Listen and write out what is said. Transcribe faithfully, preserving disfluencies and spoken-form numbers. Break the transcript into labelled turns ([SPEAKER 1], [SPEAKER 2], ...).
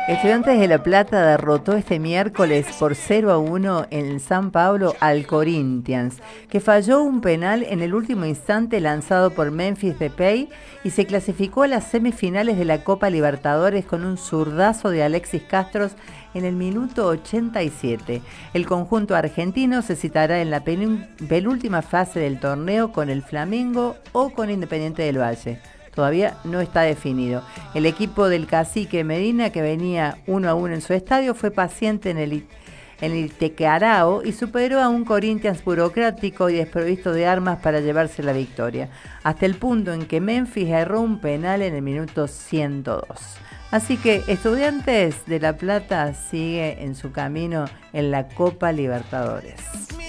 [SPEAKER 1] Estudiantes de La Plata derrotó este miércoles por cero a uno en San Pablo al Corinthians, que falló un penal en el último instante lanzado por Memphis Depay y se clasificó a las semifinales de la Copa Libertadores con un zurdazo de Alexis Castros en el minuto ochenta y siete. El conjunto argentino se citará en la penúltima fase del torneo con el Flamengo o con Independiente del Valle. Todavía no está definido. El equipo del Cacique Medina, que venía uno a uno en su estadio, fue paciente en el, en el Tequerao y superó a un Corinthians burocrático y desprovisto de armas para llevarse la victoria, hasta el punto en que Memphis erró un penal en el minuto ciento dos. Así que Estudiantes de La Plata sigue en su camino en la Copa Libertadores.